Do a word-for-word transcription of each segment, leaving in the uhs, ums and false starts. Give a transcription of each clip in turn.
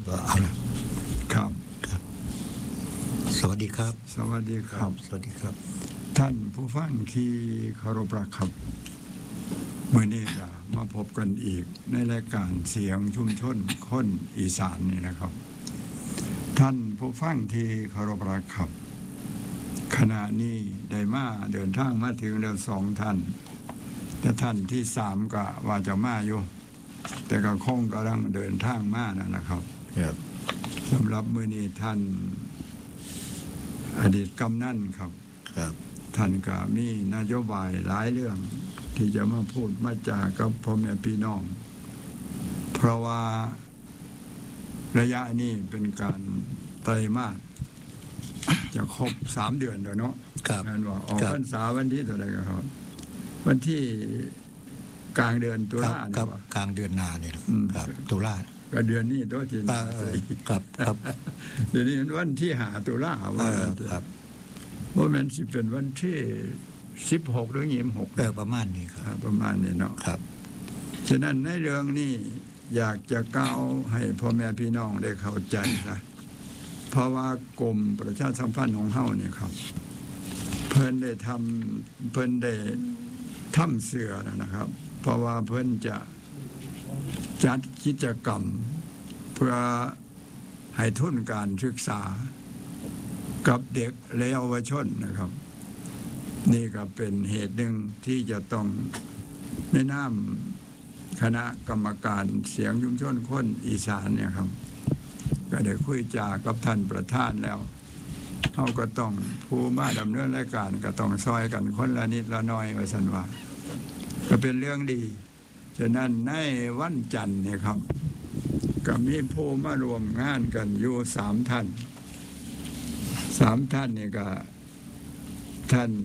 เอาละครับสวัสดีครับสวัสดีครับสวัสดีครับท่านผู้ฟังที่เคารพรักครับเมื่อนี้ก็มาพบกันอีกในรายการเสียงชุมชนคนอีสานนี่นะครับท่านผู้ฟังที่เคารพรักครับขณะนี้ได้มาเดินทางมาถึงแล้วสองท่านแต่ท่านที่สามก็ว่าจะมาอยู่แต่ก็คงกำลังเดินทางมานะนะครับสำหรับมื้อนี้ท่านอดีตกำนันครับครับท่านก็มีนโยบายหลายเรื่องที่จะมาพูดมาจากับพ่อแม่พี่น้องเพราะว่าระยะนี้เป็นการไตรมาสจะครบสามเดือนแล้วเนาะครับงานว่าออกพรรษาวันที่เท่าไหร่ครับวันที่กลางเดือนตุลาครับกลางเดือนนาเนี่ยครับตุลาก็เดือนนี้ตัวจริงครับครับเดี๋ยวนี้วันที่หาตุลาว่าครับว่ามันสิเป็นวันที่สิบหกหรือยี่สิบหกเออประมาณนี้ครับประมาณนี้เนาะครับฉะนั้นในเรื่องนี้อยากจะกล่าวให้พ่อแม่พี่น้องได้เข้าใจนะเพราะว่ากรมประชาสัมพันธ์ของเฮาเนี่ยครับเพิ่นได้ทำเพิ่นได้ทำเสือนะครับ เพราะว่าเพิ่นจะจัดกิจกรรมเพื่อให้ทุนการศึกษากับเด็กและเยาวชนนะครับนี่ก็เป็นเหตุหนึ่งที่จะต้องแนะนำคณะกรรมการเสียงชุมชนคนอีสานเนี่ยครับก็ได้คุยจากับท่านประธานแล้วเขาก็ต้องผู้มาดำเนินรายการก็ต้องซอยกันคนละนิดละน้อยว่าสันว่าก็เป็นเรื่องดีฉะนั้นในวันจันทร์เนี่ยครับก็มีผู้มารวมงานกันอยู่สามท่านสามท่านนี่ก็ท่าน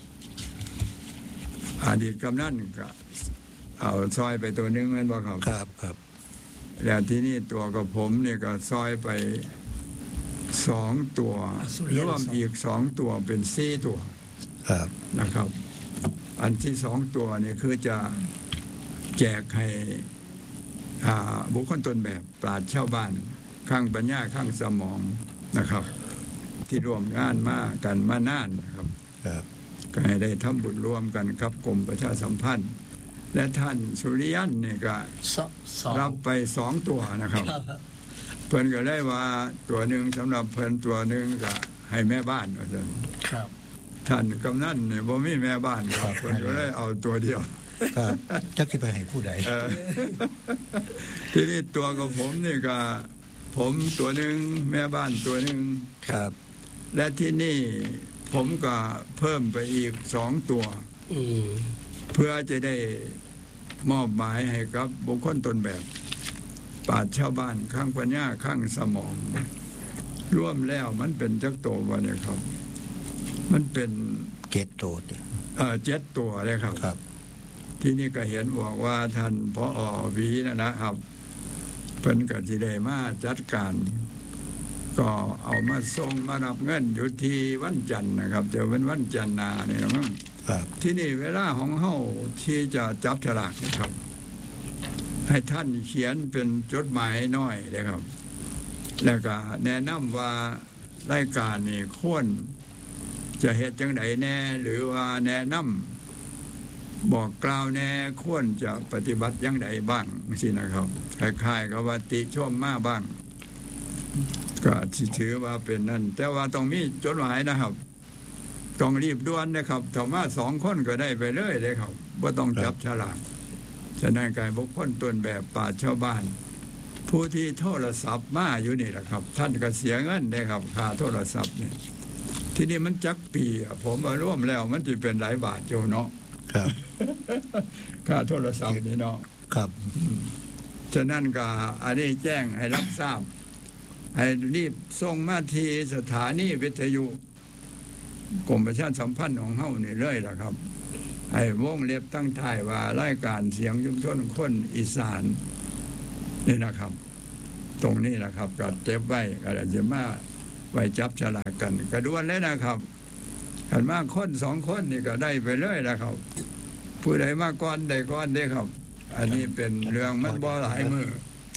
อดีตกำนันก็เอาซอยไปตัวนึงนั่นว่าครับครับครับแล้วที่นี่ตัวกับผมเนี่ยก็ซอยไปสองตัวรวมอีกสองตัวเป็นสี่ตัวครับนะครับอันที่สองตัวนี่คือจะแจกให้บุคคลต้นแบบปราชญ์ชาวบ้านข้างปัญญาข้างสมองนะครับที่ร่วมงานมากันมานานนะครับก็ให้ได้ทำบุญร่วมกันครับกรมประชาสัมพันธ์และท่านสุริยันเนี่ยก็รับไปสองตัวนะครับเพิ่นก็ได้ว่าตัวหนึ่งสำหรับเพิ่นตัวหนึ่งก็ให้แม่บ้านว่าซั่นครับท่านกำนันเนี่ยบ่มีแม่บ้านครับเพิ่นก็ได้เอาตัวเดียวครับจะคิดไปให้ผู้ใดทีนี้ตัวกับผมนี่ก็ผมตัวหนึ่งแม่บ้านตัวหนึ่งครับและที่นี่ผมก็เพิ่มไปอีกสองตัวเพื่อจะได้มอบหมายให้กับบุคคลต้นแบบปราชญ์ชาวบ้านข้างปัญญาข้างสมองร่วมแล้วมันเป็นจักโตวะเนี่ยครับมันเป็นเจ็ดตัวเออเจ็ดตัวเลยครับครับที่นี่ก็เห็นบอกว่าท่านผอ.วีนะนะครับเพิ่นก็สิได้มาจัดการก็เอามาส่งมารับเงินอยู่ที่วันจันทร์นะครับเดี๋ยวเป็นวันจันทร์นาเนี่ยมั้งที่นี่เวลาของเฮาที่จะจับฉลากนะครับให้ท่านเขียนเป็นจดหมายน้อยเลยครับแล้วก็แนะนำว่ารายการนี่ควรจะเหตุจังไหนแน่หรือว่าแนะนำบอกกล่าวแน่ควรจะปฏิบัติอย่างใดบ้างสินะครับคล้ายๆกับว่าติชมมาบ้างก็ถือว่าเป็นนั่นแต่ว่าต้องมีจดหมายนะครับต้องรีบด่วนนะครับถ้ามาสองคนก็ได้ไปเลยเลยครับว่าต้องจับฉลากฉะนั้นการบุคคลต้นแบบปราชญ์ชาวบ้านผู้ที่โทรศัพท์มาอยู่นี่แหละครับท่านก็เสียเงินได้ครับค่าโทรศัพท์เนี่ยที่นี่มันจักปีผมมาร่วมแล้วมันจะเป็นหลายบาทโยเนาะครับค่าโทรศัพท์นี่เนาะครับฉะนั้นก็อันนี้แจ้งให้รับทราบให้รีบส่งมาที่สถานีวิทยุกรมประชาสัมพันธ์ของเฮานี่เลยล่ะครับให้วงเล็บตั้งท้ายว่ารายการเสียงชุมชนคนอีสานนี่นะครับตรงนี้นะครับก็เก็บไว้ก็จะมาไว้จับฉลากกันกระดวนเลยนะครับขันมากคนสองคนนี่ก็ได้ไปเลยนะครับผู้ใดมากก้อนใดก้อนได้ครับอันนี้เป็นเรื่องมันบ่หลายมือ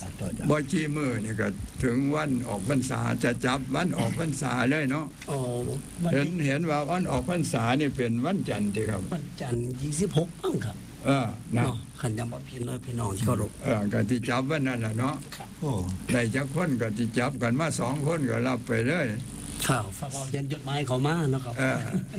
อ่ะต่อจากบ่จีมือนี่ก็ถึงวันออกพรรษาจะจับวันออกพรรษาเลยเนาะอ๋อวันเห็นนี้เห็นว่าวันออกพรรษานี่เป็นวันจันทร์ที่ครับวันจันทร์ยี่สิบหกบ้างครับเออนะเนาะขันยังบ่พี่น้องพี่น้องที่เคารพเออก็ที่จับวันนั้นแหละเนาะโอ้ได้จักคนก็ที่จับกันมาสองคนก็รับไปเลยข่าวฝากเอาเย็นจดหมายเขามาเนาะครับเออ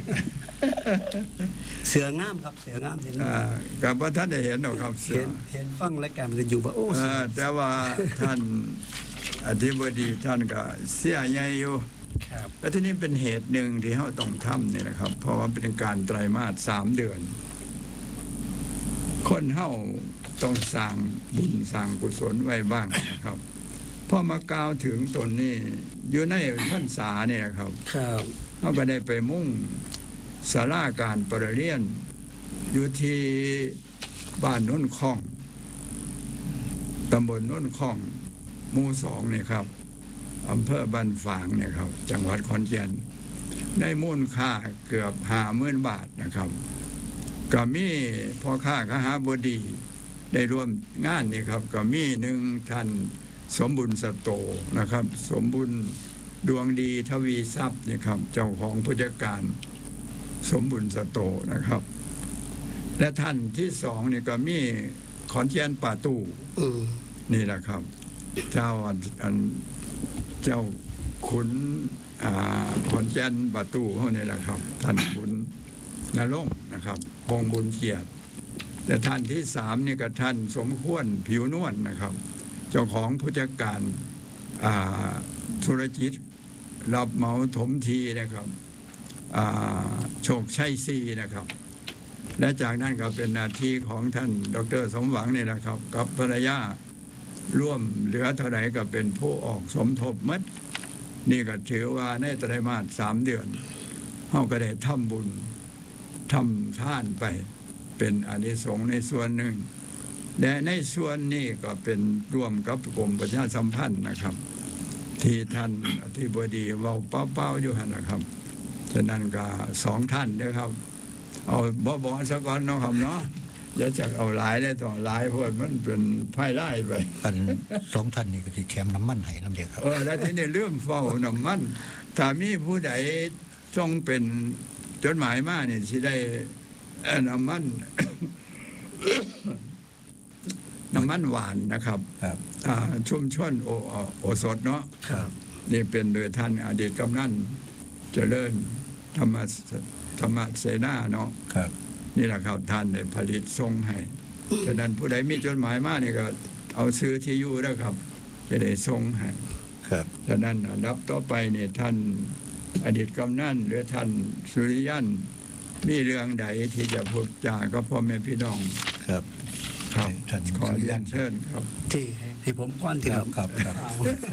เสืองามครับเสืองามเห็นเออกับว่าท่านได้เห็นหรอกครับเสืเห็อนเห็นฟังรายการมันจะอยู่ว่าโอ้เออแต่ว่าท่านอธิบดีท่านก็เสียใหญ่อยู่ครับแล้วที่นี่เป็นเหตุหนึ่งที่เขาต้องทำนี่นะครับ เพราะว่าเป็นการไตรมาสสามเดือน คนเฮาต้องสร้างบุญสร้างกุศลไว้บ้างนะครับพอมากล่าวถึงตนนี้อยู่ในพรรษาเนี่ยนะครับครับเขาก็ได้ไปมุ่งศาลาการประเรียน อยู่ที่บ้านโน้นคลองตำบลโน้นคลองหมู่สองเนี่ยครับอำเภอบ้านฝางเนี่ยครับ จังหวัดขอนแก่นได้มูลค่าเกือบห้าหมื่นบาทนะครับก็มีพ่อค้าคหบดี ได้ร่วมงานนี่ครับก็มีหนึ่งท่านสมบุญสโตนะครับ สมบุญดวงดีทวีทรัพย์นี่ครับ เจ้าของผู้จัดการสมบุญสโตนะครับ และท่านที่สองนี่ก็มีขอนแก่นป่าตู้อืมนี่แหละครับ เจ้าอันเจ้าขุนอ่าขอนแก่นป่าตู้เขานี่แหละครับ ท่านขุนนรงค์นะครับพงษ์บุญเกียรติและท่านที่สามนี่ก็ท่านสมควรผิวนวลนะครับ เจ้าของผู้จัดการอ่าธุรกิจรับเหมาถมทีนะครับอ่าโชคชัยซีนะครับ และจากนั้นก็เป็นหน้าที่ของท่านดรสมหวังนี่แหละครับ กับภรรยาร่วมเหลือเท่าไหร่ก็เป็นผู้ออกสมทบมัดนี่ก็ถือว่าในไตรมาสสามเดือนเขาก็ได้ทำบุญทำท่านไปเป็นอานิสงส์ในส่วนหนึ่งและในส่วนนี้ก็เป็นร่วมกับกรมประชาสัมพันธ์นะครับ ที่ท่านอธิบดีเว้าเป้าๆอยู่หันนะครับฉะนั้นก็สองท่านนะครับ เอาบ่บ่สักก่อนเนาะครับเนาะอย่าจะเอาหลายได้ต่อหลายเพราะมันเป็นไพ่ไล่ไปกันสองท่านนี่ก็ที่แถมน้ำมันให้น้ำเดียวครับเออแล้วทีนี้เรื่องเฝ้าน้ำมันถ้ามีผู้ใดต้องเป็นจดหมายมาเนี่ยสิได้เอ่อน้ำมัน น้ำมันหวานนะครับครับอ่าชุมชนโอโอสดเนาะครับนี่เป็นโดยท่านอดีตกำนันเจริญธรรมสธรรมเสนาเนาะครับนี่แหละครับท่านได้ผลิตส่งให้ฉะนั้นผู้ใดมีจดหมายมานี่ก็เอาซื้อที่อยู่แล้วครับ จะได้ส่งให้ครับฉะนั้นอันดับต่อไปเนี่ยท่านอดีตกำนันหรือท่านสุริยันมีเรื่องใดที่จะพูดจาก็พ่อแม่พี่น้องครับครับท่านขอเรียนเชิญครับที่ให้ผมก้อนที่ครับครับครับเอา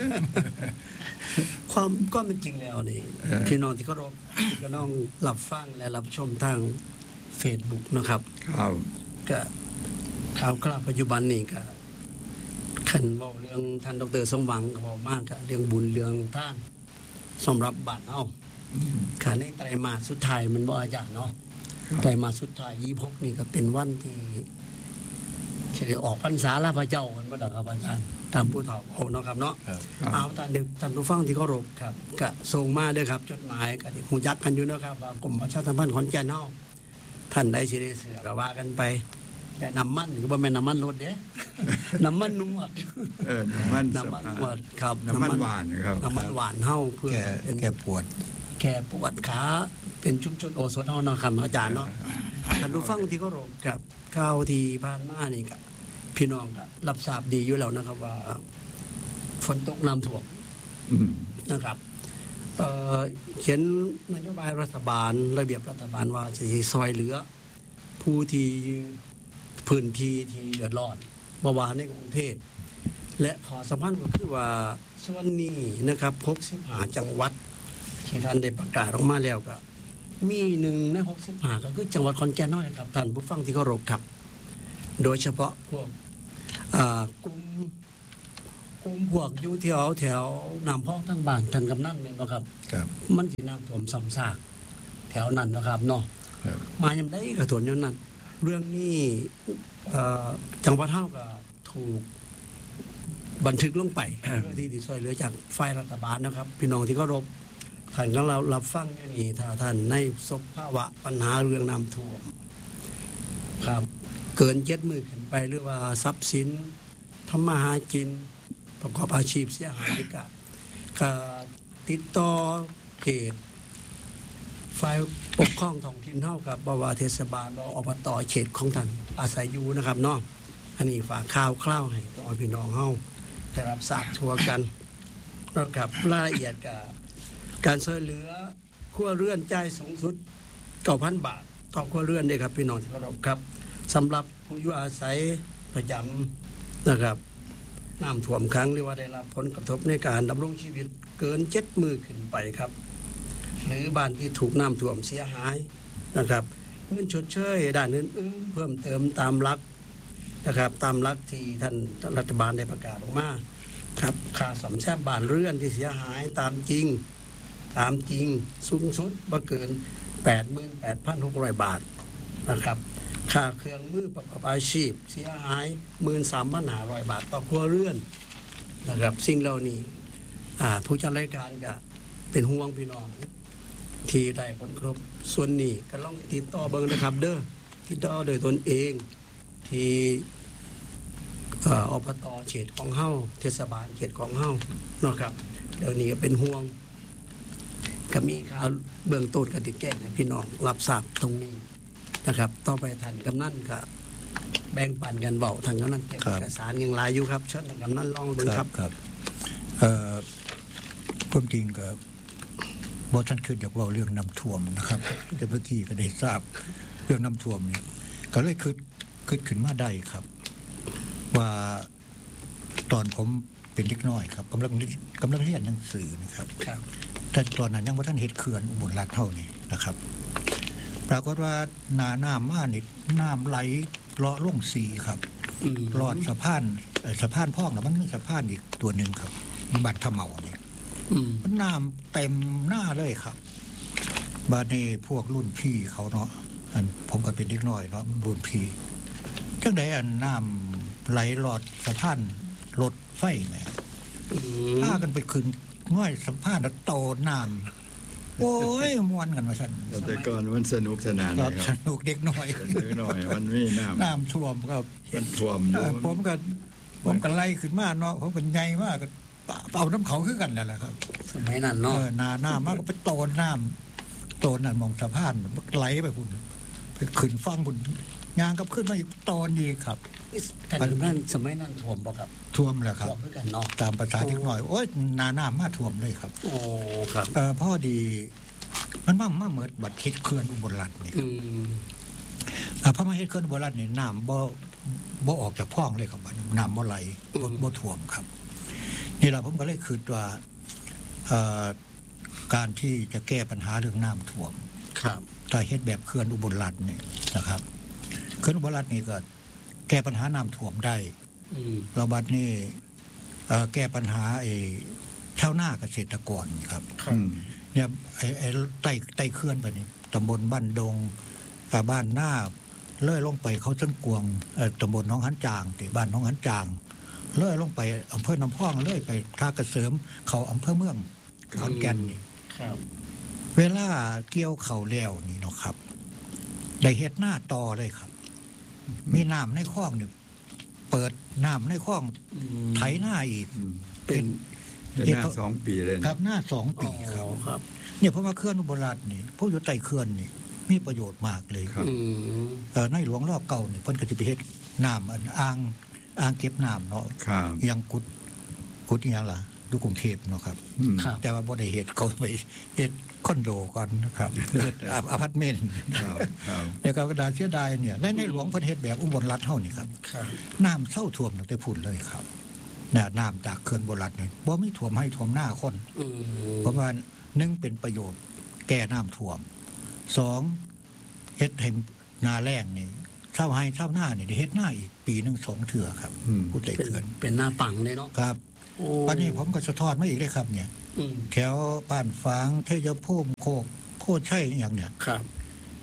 ความก็เป็นจริงแล้วนี่เออพี่น้องที่เคารพก็ต้องรับฟังและรับชมทางเฟซบุ๊กนะครับครับก็ข่าวกล้าปัจจุบันนี่ก็ขันบอกเรื่องท่านดรสมหวังก็บอกมากก็เรื่องบุญเรื่องท่านสำหรับบัตรเอาขาในไตรมาสสุดท้ายมันบ่อาจารย์เนาะไตรมาสสุดท้ายยี่หกนี่ก็เป็นวันที่จะได้ออกพรรษาลาพระเจ้ากันบ่ดอกครับอาจารย์ตามผู้เฒ่าเอาเนาะครับเนาะครับเอาท่านเด็กท่านผู้ฟังที่เคารพครับก็ส่งมาเด้อครับ จดหมายก็ที่ฮู้จักกันอยู่นะครับว่ากรมประชาสัมพันธ์ขอนแก่นเฮาท่านใดสิได้เสือก็ว่ากันไปแต่น้ำมันก็บ่แม่นน้ำมันรถเด้ น้ำมันนวดเออน้ำมันน้ำมันนวดครับน้ำมันหวานนะครับน้ำมันหวานเฮาเพื่อแก้เป็นแก้ปวดแก้ปวดขาเป็นชุมชนโอสถเฮาเนาะครับอาจารย์เนาะท่านผู้ฟังที่เคารพครับข่าวที่ผ่านมานี่ก็พี่น้องก็รับทราบดีอยู่แล้วนะครับว่าฝนตกน้ำท่วมอืมนะครับเอ่อเขียนนโยบายรัฐบาลระเบียบรัฐบาลว่าจะซอยเหลือ ผู้ที่พื้นที่ที่เดือดร้อนบาวาในกรุงเทพและขอสำคัญก็คือว่าส่วนนี้นะครับหกสิบห้าจังหวัดที่ท่านได้ประกาศออกมาแล้วก็มีหนึ่งในหกสิบห้าก็คือจังหวัดขอนแก่นน้อยครับท่านผู้ฟังที่เคารพครับ โดยเฉพาะพวกอ่ากลุ่ม กลุ่มพวกอยู่แถวแถวน้ำพองทั้งบ้านท่านกำนันเนี่ยนะครับครับมันสิน้ำท่วมซ้ำซากแถวนั้นนะครับเนาะครับมายังได้กระถ่วนอยู่นั้น เรื่องนี้เอ่อจังหวัดเฮาก็ถูกบันทึกลงไปที่ที่ช่วยเหลือจากฝ่ายรัฐบาลนะครับ พี่น้องที่เคารพท่านก็เรารับฟังอย่างนี้ถ้าท่านในประสบภาวะปัญหาเรื่องน้ำท่วมครับเกินเจ็ดมือขึ้นไปหรือว่าทรัพย์สินทำมาหากินประกอบอาชีพเสียหายก็ก็ติดต่อเขตฝ่ายปกครองท้องถิ่นเท่ากับบวาเทศบาลหรืออบตเขตของท่านอาศัยอยู่นะครับเนาะอันนี้ฝากข่าวคร่าวให้ต่อพี่น้องเฮาได้รับทราบทั่วกันแล้วกับรายละเอียดกับการช่วยเหลือครัวเรือนจ่ายสูงสุดเก้าพันบาทต่อครัวเรือนเด้ครับพี่น้องที่เคารพครับสำหรับผู้อยู่อาศัยประจำนะครับน้ำท่วมครั้งหรือว่าได้รับผลกระทบในการดำรงชีวิตเกินเจ็ดมือขึ้นไปครับหรือบ้านที่ถูกน้ำท่วมเสียหายนะครับเงินชดเชยด้านอื่นๆเพิ่มเติมตามหลักนะครับตามหลักที่ท่านรัฐบาลได้ประกาศออกมาครับค่าซ่อมแซมบ้านเรือนที่เสียหายตามจริงตามจริงสูงสุดบ่เกิน แปดหมื่นแปดพันหกร้อย บาทนะครับค่าเครื่องมือประกอบอาชีพเสียหาย หนึ่งหมื่นสามพันห้าร้อย บาทต่อครัวเรือนนะครับสิ่งเหล่านี้อ่าผู้จัดรายการก็เป็นห่วงพี่น้องที่ได้ผลกระทบส่วนนี้ก็ลองติดต่อเบิ่งนะครับเด้อติดต่อโดยตนเองที่เอ่ออบตเขตของเฮาเทศบาลเขตของเฮาเนาะครับเดี๋ยวนี้ก็เป็นห่วงก็มีข่าวเบื้องต้นก็ติดแจ้งให้พี่น้องรับทราบตรงนี้นะครับต่อไปท่านกำนันก็แบ่งปันกันเบาทางกำนันเก็บเอกสารยังหลายอยู่ครับเชิญท่านกำนันลองดูครับครับเอ่อความจริงก็บ่ท่านคืออยากเว่าเรื่องน้ำท่วมนะครับแต่เมื่อกี้ก็ได้ทราบเรื่องน้ำท่วมนี่ก็เลยคิดคิดขึ้นมาได้ครับ ว่าตอนผมเป็นเด็กน้อยครับกำลังกำลังเรียนหนังสือนะครับครับแต่ตอนนั้นยังบ่ท่านเฮ็ดเขื่อนอุบลรัฐเท่านี้นะครับ ปรากฏว่าหนาน้ำมานี่น้ำไหลเลาะลงสีครับอืมรอดสะพานเอ่อสะพานพอกนะมันมีสะพานอีกตัวหนึ่งครับบัดขะเหมาเนี่ยอืมมันน้ำเต็มหน้าเลยครับบาดนี้พวกรุ่นพี่เขาเนาะอันผมก็เป็นเด็กน้อยเนาะรุ่นพี่จังไดอันน้ำไหลรอดสะพานรถไฟแหมอืมพากันไปขึ้นง่อยสะพานแล้วโตน้ำโอ้ยม่วนกันว่าซั่นแต่ก่อนมันสนุกสนานคนะรับคสรับนุกเด็กน้อยเล็กหน่อยมันมีน้ำน้ำท่วมครับมันท่วมอเอยู่ อผมก็ผมก็ไล่ขึ้นมาเนาะผมเป็นใหญ่มากก็เอาน้ำเขาขึ้นกันนั่นแหละครับสมัยนั้นเอเนาะอนาหน้ามากก็ไปโตนน้ำโตนนั่นมองสะพานมันไหลไปพุ่นไปขึ้นฟังพุ่นยางก็ขึ้นมาอีกโตนอีกครับแต่ถึงนั้นสมัยนั้นท่วมบ่ครับท่วมแหละครับท่วมด้วยกันเนาะตามภาษาเล็กน้อยโอ้ยนาหน้ามาท่วมเลยครับโอ้ครับเออพ่อดีมันมามาเหมือนบัดเฮ็ดเขื่อนอุบลรัฐนี่อืมอ่าพอมาเฮ็ดเขื่อนอุบลรัฐนี่น้ำบ่บ่ออกจากพ่องเลยครับบัดนี้น้ำบ่ไหลบ่บ่ท่วมครับ นี่แหละผมก็เลยคิดว่าเอ่อการที่จะแก้ปัญหาเรื่องน้ำท่วมครับถ้าเฮ็ดแบบเขื่อนอุบลรัฐนี่นะครับเขื่อนอุบลรัฐนี่ก็แก้ปัญหาน้ำท่วมได้อืมเราบัดนี้เอ่อแก้ปัญหาไอ้ชาวนาเกษตรกรครับครับเนี่ยไอ้ไอ้ใต้ใต้เขื่อนไปนี่ตำบลบ้านดงอ่าบ้านหน้าเลื่อยลงไปเขาจังกวงเอ่อตำบลหนองหันจางที่บ้านหนองหันจางเลื่อยลงไปอำเภอน้ำพองเลื่อยไปท่ากระเสริมเขาอำเภอเมืองขอนแก่นนี่ครับเวลาเกี่ยวเขาแล้วนี่เนาะครับ ได้เฮ็ดหน้าต่อเลยครับ มีน้ำในคลองนี่เปิดน้ำในคลองอืมไถหน้าอีกอืมเป็นเป็นหน้าสองปีเลยคนะรับหน้าสองอ๋ปีอครับครับเนี่ยเพราะว่าเคลื่อนอุบลรัฐนี่พวกอยู่ใต้เคลื่อนนี่มีประโยชน์มากเลยครับอืมเอ่อในหลวงรอบเก่านี่เพิ่นก็สิไปเฮ็ดน้ำอันอ่างอ่างเก็บน้ำเนาะครับอยังกุดกุดอีหยังล่ะอยู่กรุงเทพเนาะครับอืมครับแต่ว่าบ่ได้เฮ็ดเขาไปเฮ็ดคอนโดก่อนนะครับเฮ็ดอพาร์ตเมนต์ครับครับเนี่ยก็กระดาษเสียดายเนี่ยและในหลวงเพิ่นเฮ็ดแบบอุบลรัฐเฮานี่ครับครับน้ำเศร้าท่วมตั้งแต่พุ่นเลยครับน่ะน้ำจากเขื่อนอุบลรัฐนี่บ่มีท่วมให้ท่วมหน้าคนอืมเพราะว่าหนึ่งเป็นประโยชน์แก้น้ำท่วมสองเฮ็ดให้นาแล้งนี่เช้าให้เช้าหน้านี่ได้เฮ็ดหน้าอีกปีหนึงสองเทื่อครับอืมผู้ใดเป็นเขื่อนเป็นหน้าปังเลยเนาะครับโอ้วันนี้ผมก็สะท้อนมาอีกเลยครับเนี่ยอืมแถวบ้านฝางเทยภูมิโคกโพธิ์ชัยอหย่างเนี่ยครับ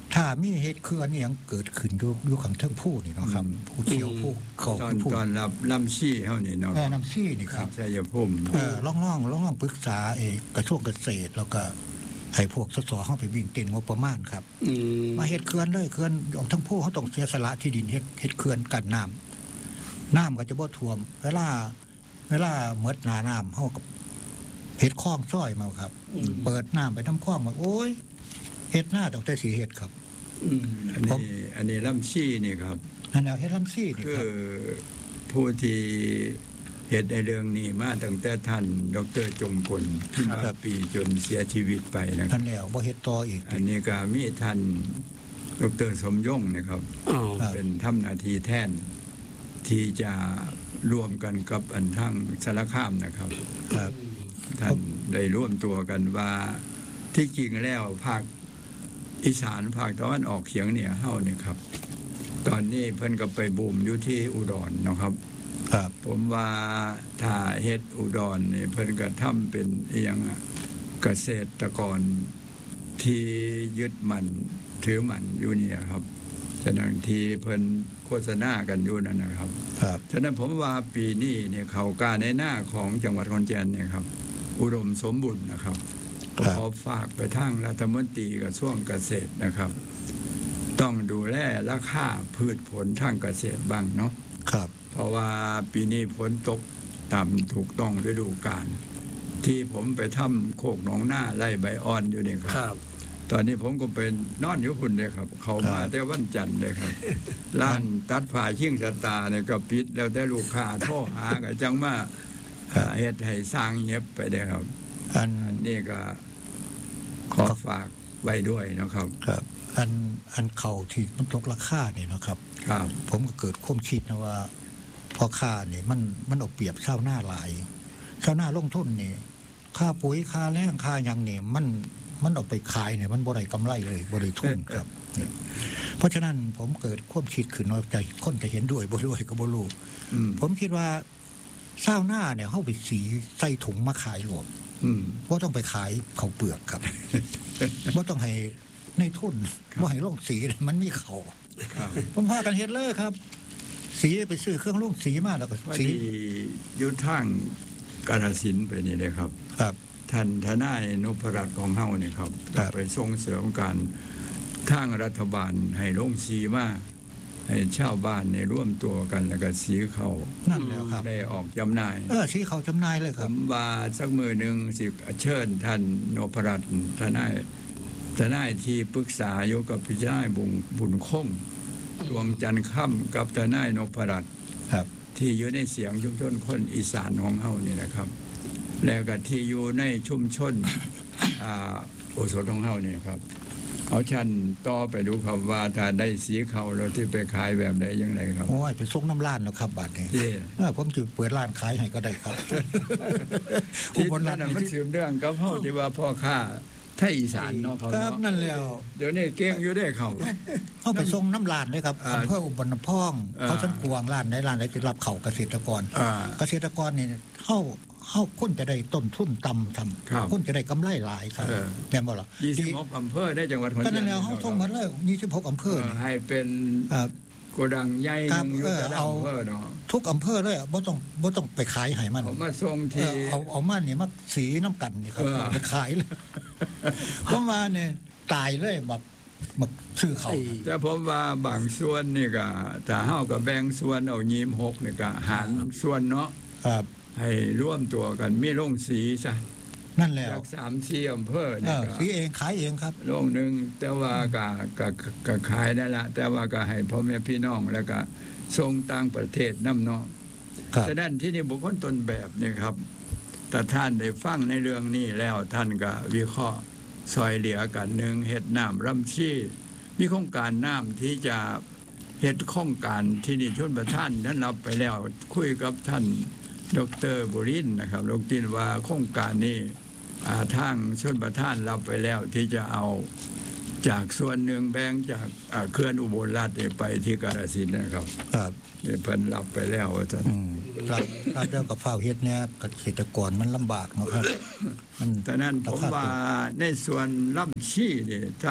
ถ้ามีเหตุเคลื่อนนี่ยังเกิดขึ้นอยู่อยู่ข้างเทิงผู้นี่เนาะครับผู้เขียวผู้เขาตอนผู้ตอนรับลำชี้เฮานี่เนาะแม่น้ำซี่นี่ครับชัยภูมิเออล่องล่องล่องล่องปรึกษาเอกกระทรวงเกษตรแล้วก็ให้พวกสสเข้าไปวิ่งเต้นงบประมาณครับอืมมาเฮ็ดเขื่อนเลยเขื่อนออกทั้งผู้เขาต้องเสียสละที่ดินเฮ็ดเฮ็ดเขื่อนกันน้ำน้ำก็จะบ่ท่วม เวลา เวลาเมดหนาน้ำเฮากับเฮ็ดคลองซ้อยมาครับ เปิดน้ำไปทำคลองมาโอ้ยเฮ็ดหน้าต้องแต่สีเฮ็ดครับอืมอันนี้อันนี้ลำชี้นี่ครับนั่นแหละเฮ็ดลำซี่นี่คืครัอบ ผู้ที่เหตุในเรื่องนี้มาตั้งแต่ท่านดรจงกลที่มาปีจนเสียชีวิตไปนะครัท่าบนแล้วบ่เฮ็ดต่ออีกอันนี้ก็มีท่านดรสมยงนะครับอ๋อครับเป็นทำหน้าที่แทนที่จะร่วมกันกับอันทั้งสารคามนะครับครับท่านได้ร่วมตัวกันว่าที่จริงแล้วภาคอีสานภาคตะวันออกเฉียงเหนือเฮาเนี่ยครับ ตอนนี้เพิ่นก็ไปบูมอยู่ที่อุดรเนาะครับครับผมว่าถ้าเฮ็ดอุดรนี่เพิ่นก็ทำเป็นอหยังอะเกษตรกรที่ยึดมันถือมันอยู่เนี่ยครับฉะนั้นที่เพิ่นโฆษณากันอยู่นั่นนะครับครับฉะนั้นผมว่าปีนี้เนี่ยเขากล้าในหน้าของจังหวัดขอนแก่นเนี่ยครับ อุดมสมบูรณ์นะครับก็ขอฝากไปทางรัฐมนตรีกระทรวงเกษตรนะครับ ต้องดูแลราคาพืชผลทางเกษตรบ้างเนาะครับเพราะว่าปีนี้ฝนตกต่ำถูกต้องฤดูกาลที่ผมไปทำโคกหนองหน้าไร่ใบอ่อนอยู่เนี่ยคครับ รับตอนนี้ผมก็เป็นนอนอยู่พุ่นเลยครับ เขามาแต่วันจันทร์เลยครับ ร้านตัดผ้าชิ่งสตาร์เนี่ยก็ปิดแล้วแต่ลูกค้าโทรหาก็จังมาอ่าเฮ็ดให้สร้างเย็บไปได้ครับอันอันนี้ก็ขอฝากไว้ด้วยนะครับครับ อันอันเข่าที่มันตกราคานี่เนาะครับครับผมก็เกิดความคิดนะว่าพอค่านี่มันมันเอาเปรียบชาวนาหลายชาวนาลงทุนนี่ค่าปุ๋ยค่าแรงค่าหยังนี่มันมันเอาไปขายเนี่ยมันบ่ได้กำไรเลยบ่ได้ทุนครับเนี่ยเพราะฉะนั้นผมเกิดความคิดขึ้นว่าใจคนจะเห็นด้วยบ่ด้วยก็บ่รู้อืมผมคิดว่าชาวนาเนี่ยเฮาไปสีใส่ถุงมาขายรวมอืมบ่ต้องไปขายข้าวเปลือกครับ บ่ต้องให้ในทุนบ่ให้ลงสีมันมีเขาครับผมพากันเฮ็ดเลยครับ สีไปซื้อเครื่องลงสีมาแล้วก็ว่าสีที่อยุททางกาฬสินธุ์ไปนี่เลยครับครับท่านทนายนพรัตน์ของเฮาเนี่ยครับครับไปส่งเสริมการทางรัฐบาลให้ลงสีมาให้ชาวบ้านในยร่วมตัวกันแล้วก็สีเขานั่นแล้วครับได้ออกจำหน่ายเออสีเขาจำหนายเลยผครับมว่าสักมือหนึ่งสิเชิญท่านนพรัตน์ทนายทนายที่ปรึกษาอยู่กับพี่ชายบุญบุญคงดวงจันทร์ค่ำกับทนายนพรัตน์ครับที่อยู่ในเสียงชุมชนคนอีสานของเฮานี่นะครับ แล้วก็ที่อยู่ในชุมชน อ่าโอสถของเฮานี่ครับ เอาชันต่อไปดูครับว่าถ้าได้สีเขาเราที่ไปขายแบบใดยังไงครับโอ้ยไปส่งน้ำร้านแล้วครับบัดนี้ที่เออผมจะเปิดร้านขายให้ก็ได้ครับที่อุบลนั่รันตน่ะน์มันนี่สืบเรื่องกับเฮาที่ว่าพ่อค้าไทยอีสานเนาะเขาครับเนาะนั่นแล้วเดี๋ยวนี้เก่งอยู่ได้เขาเขาไปส่งน้ำร้านเลยครับอ่าอำเภออุบลน้ำพ่องอ่าเขาชั้นกวางร้านไหนร้านไหนที่รับเขาเกษตรกรอ่าเกษตรกรเนี่ยเขาเขาคนจะได้ต้นทุนต่ำทครับำคนจะได้กำไรหลายครับเออแม่นบ่ล่ะยี่สิบหกอำเภอได้จังหวัดขอนก็แก่นั่นนแล้วเขาส่งมาเลยยี่สิบหกอำเภเอออนี่ให้เป็นอ่าโกดังใหญ่หครันึบงอยู่เออแต่ละเอาอำเภอเนาะทุกอำเภอเลยอะบ่ต้องบ่ต้องไปขายให้มันผมมาส่งเอที่อเอาเอามาเนี่ยมาสีน้ำกันนี่ครับเออไปขายเลยเพราะมาเนี่ยตายเลยแบบมาซื้อเขาไอ้แต่ผมว่าบางส่วนนี่ก็ถ้าเฮาก็แบ่งส่วนเอายีมหกนี่ก็หารส่วนเนาะครับให้ร่วมตัวกันมีโรงสีซะนั่นแล้วจากสามสี่อำเภอเอนี่อก็สีเองขายเองครับโรงหนึ่งแต่ว่าก็ก็ก็ขายได้ละแต่ว่าก็ให้พ่อแม่พี่น้องแล้วก็ส่งต่างประเทศนำเนาะครับฉะนั้นที่นี่บุคคลต้นแบบนี่ครับแต่ท่านได้ฟังในเรื่องนี้แล้วท่านก็วิเคราะห์ซอยเหลือกันหนึ่งเฮ็ดน้ำรำชีมีโครงการน้ำที่จะเฮ็ดโครงการที่นี่ชนประท่านท่านรับไปแล้วคุยกับท่านดรบุรินทร์นะครับดรว่าโครงการนี้อ่าทางชนประท่านรับไปแล้วที่จะเอาจากส่วนหนึ่งแบ่งจากอ่าเขื่อนอุบลราชไปที่กาฬสินธุ์นะครับครับนี่เพิ่นรับไปแล้วว่าท่านอืมครับครับเรื่องกับฝ้าวเฮ็ดเนี่ยเกษตรกรมันลำบากเนาะครับ มันแต่นั้นผมว่าในส่วนล่ำชี้นี่ถ้าเฮ็ด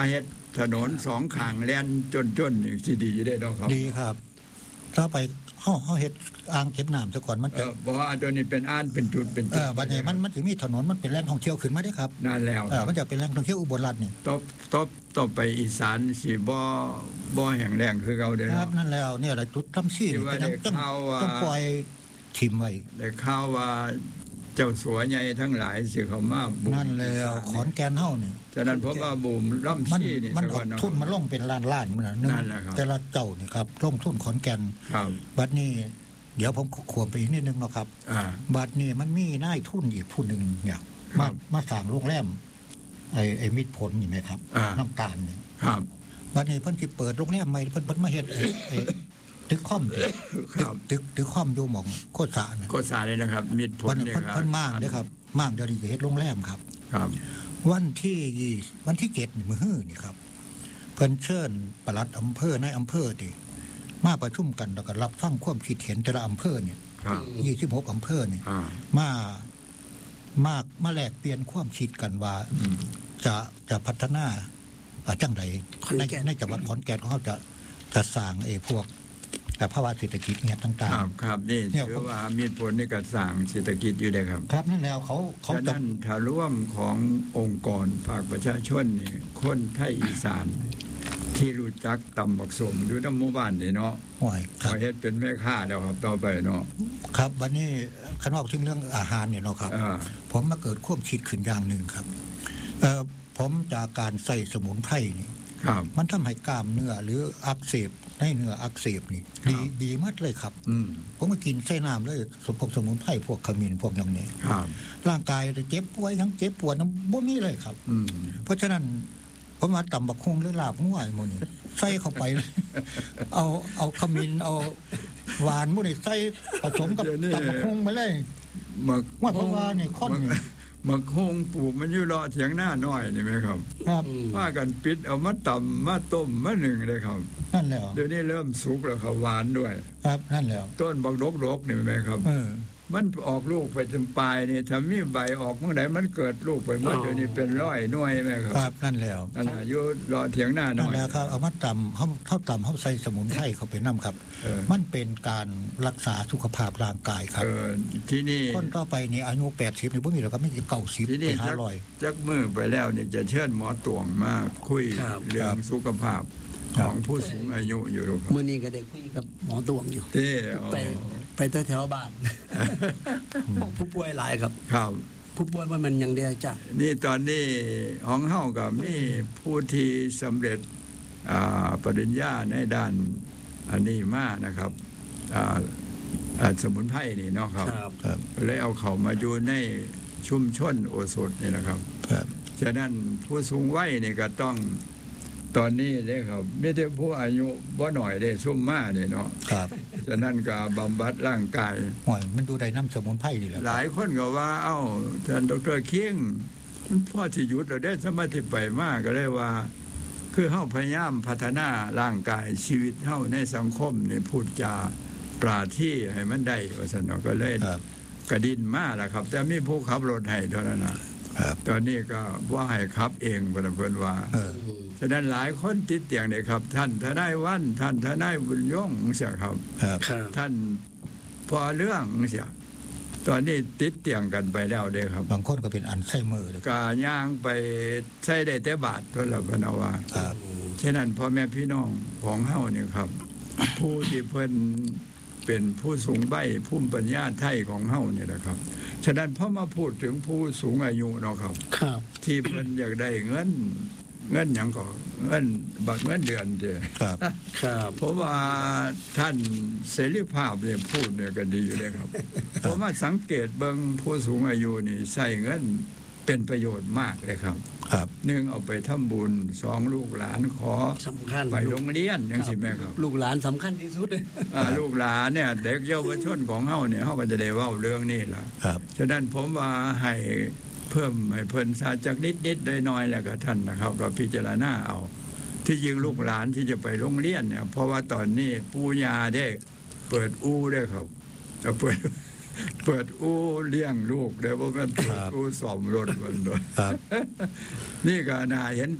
ถนนสองข้างแล่นจนๆนี่สิดีได้ดอกครับดีครับ ถ้าไปเฮาเฮาเฮ็ดอ่างเก็บน้ำซะก่อนมันเอจะอบ่ว่าอันตัวนี้เป็นอ่านเป็นจุดเป็นเอจุดอบัดนี้มันมันสิมีถนนมันเป็นแหล่งท่องเที่ยวขึ้นมาเด้ครับนั่นแล้วเออมันจะเป็นแหล่งท่องเที่ยวอุบลรัตน์นี่ต่อต่อต่อไปอีสานสิบ่บ่แห้งแล้งคือเก่าเด้อครัเนาะบนั่นแล้วเนี่ยแหละจุดทำซี่ที่นี่ว่าก็ยังได้ต้องข่าวว่าต้องปล่อยทิมไว้ได้ข่าวว่าเจ้าสัวใหญ่ทั้งหลายสิเขามาบุกนั่นแล้วขอนแก่นเฮานี่ฉะนั้นผมว่าบูมร่ำมันซี่นี่มันซะอก่ออนกเนาะทุนมาลงเป็นล้านล้านมันน่ะหนึงนั่นแหละครับแต่ละเจ้านี่ครับลงทุนขอนแก่นครับบัดนี้เดี๋ยวผมขวบไปอีกนิดนึงเนาะครับอ่าบัดนี้มันมีนายทุนอีกผู้หนึ่งเนี่ยครัมาบมาสร้างโรงแรมไอ้ไอ้มิตรผลนี่ไหมครับอ่าน้ำตาลนี่ครับบัดนี้เพิ่นสิเปิดโรงแรมใหม่เพิ่นเพิ่นมาเฮ็ดไอ้ไอ้ตึกคอมนี่ครับตึกตึกคอมอยู่หม่องโคตรสะนะโคตรสาเลยนะครับ มิดผวัลนนี้เนี่ยเพิ่นครับเพิ่นมากเด้อครับมากเดี๋ยวนี้จะเฮ็ดโรงแรมครับครับวันที่ยี่วันที่เจ็ดนี่มื้อฮื้อนี่ครับ เพิ่นเชิญปลัดอำเภอในอำเภอนี่มาประชุมกันแล้วก็รับฟังความคิดเห็นแต่ละอำเภอเนี่ยครับยี่สิบหกอำเภอนี่อ่ามามามาแลกเปลี่ยนความคิดกันว่าอืมจะจะพัฒนาอ่าจังใดขอนในแก่นในจังหวัดขอนแก่นของเขาจะจะสร้างไอ้พวกแต่ภาวะเศรษฐกิจเนี่ยต่างครับครับนี่เนี่ยถือว่ามิดผลนี่ก็สร้างเศรษฐกิจอยู่ได้ครับๆ ครับนั่นแล้วเขาเขาฉะจะนั้นถ้าร่วมขององค์กรภาคประชาชนนี่คนไทยอีสาน ที่รู้จักตำบักสมอยู่ในหมู่บ้านนี่เนาะห่วยคขรับอเฮ็ดเป็นแม่ค้าแล้วครับต่อไปเนาะครับวันนี้ขนอกถึงเรื่องอาหารเนี่ยเนาะครับอ่าผมมาเกิดความคิดขึ้นอย่างหนึ่งครับเอ่อผมจากการใส่สมุนไพรนี่ครับมันทำให้กล้ามเนื้อหรืออักเสบในเนื้ออักเสบนี่ครับดีดีมากเลยครับอืมผมก็กินใส่น้ำเลยสมพวกสมุนไพรพวกขมิ้นพวกอย่างนี้ครับร่างกายเจ็บป่วยทั้งเจ็บปวดน้ำบ่มีเลยครับอืมเพราะฉะนั้นผมมาตำบักคงหรือลาบง่วยหมันใส่เข้าไป เอาเอาขมิ้นเอาหวานหมันใส่ผสมกับตำบักคงไปเลยหมักว่าเพราะว่านี่ข้อนนี่หมักฮงปลูกมันอยู่รอเถียงหน้าน้อยนี่ไหมครับครับอืมว่ากันปิดเอามาตำมาต้มมาหนึ่งเลยครับนั่นแหล้วเดี๋ยวนี้เริ่มสุกแล้วครับหวานด้วยครับนั่นแหล้วต้นบักดกดกๆนี่ไหมครับเออมันออกลูกไปจนปลายนี่ถ้ามีใบออกเมื่อไหร่มันเกิดลูกไปเมื่ออ๋อเดี๋ยวนี้เป็นร้อยหน่วยไหมครับครับนั่นแหล้วนั่นน่ะอยู่รอเถียงหน้านั่น้นอยแหล้วครับเอามาตำเขาเขาตำเขาใส่สมุนไพรเข้าไปน้ำครับเออมันเป็นการรักษาสุขภาพร่างกายครับเออที่นี่คนต่อไปนี่อายุแปดสิบนี่บ่มีแล้วครับไม่ถึงเก้าสิบที่ไปนี่ห้าจักร้อยจักมือไปแล้วเนี่ยจะเชิญหมอตวงมาคุยครับเรื่องสุขภาพครัขบองผู้สูงอายุอยู่ครับมื้อนี้ก็ได้คุยกับหมอตวงอยู่เต้อ๋อไปไปแถวๆบ้าน ผู้ป่วยหลายครับครับผู้ป่วยว่ามันยังเดียวจ้ะนี่ตอนนี้ของเฮากับมีผู้ที่สำเร็จอ่าปริญญาในด้านอันนี้มากนะครับอ่าอ่าสมุนไพรนี่เนาะครับครับครับเลยเอาเขามาอยู่ในชุมชนโอสถนี่นะครับครับฉะนั้นผู้สูงวัยนี่ก็ต้องตอนนี้เลยครับไม่ได้ผู้อายุบ่หน่อยได้ซุ่มมาเนี่ยเนาะครับฉะนั้นก็บำบัดร่างกายห่วยมันดูได้น้ำสมุนไพรนี่แหละหลายคนก็ว่า เอ้าท่านดรเคียงมันพ่อที่หยุดเราได้สมาธิไปมากก็เลยว่า คือเฮาพยายามพัฒนาร่างกายชีวิตเฮาในสังคมนี่พูดจาปราที่ให้มันได้ว่าซั่นเนาะก็เลยครับกระดินมาแล้วครับ แต่มีผู้ขับรถให้เท่านั้นนะครับ ตอนนี้ก็ว่าให้ขับเองเพิ่นเพิ่นว่าเอออืมฉะนั้นหลายคนติดเตียงเนี่ยครับ ท่านทนายวันท่านทนายบุญยงเสียครับครับครับท่านพอเรื่องเสียตอนนี้ติดเตียงกันไปแล้วเด้ครับบางคนก็เป็นอัลไซเมอร์เลยกาย่างไปใช้ได้แต่บาทเท่านั้นพะนะว่าครับฉะนั้นพ่อแม่พี่น้องของเฮาเนี่ยครับ ผู้ที่เพิ่นเป็นผู้สูงใบภูมิปัญญาไทยของเฮาเนี่ยนะครับ ฉะนั้นพอมาพูดถึงผู้สูงอายุเนาะครับครับที่เพิ่นอยากได้เงิน เงินหยังก็เงินบักเงินเดือนเด้ครับครับเพราะว่าท่านเสรีภาพเนี่ยพูดเนี่ยก็ดีอยู่เลยครับ เพราะว่าสังเกตเบิ่งผู้สูงอายุนี่ใส่เงินเป็นประโยชน์มากเลยครับครับหนึ่งเอาไปทำบุญสองลูกหลานขอสำคัญไปโรงเรียนยังสิแม่ครับลูกหลานสำคัญที่สุดเลยอ่าลูกหลานเนี่ยเด็กเยาวชนของเฮาเนี่ยเฮาก็จะได้เว้าเรื่องนี้ล่ะครับฉะนั้นผมว่าให้เพิ่มให้เพิ่นซาจากนิดนิดได้น้อยๆแล้วก็ท่านนะครับก็พิจารณาเอา ที่ยิงลูกหลานที่จะไปโรงเรียนเนี่ย เพราะว่าตอนนี้ปู่ย่าได้ เปิดอู้ได้ครับจะเปิด เปิดอู้เลี้ยงลูกเดี๋ยวว่ามันเปิดอู้สอมรถมันด้วยครับนี่ก็น่าเห็น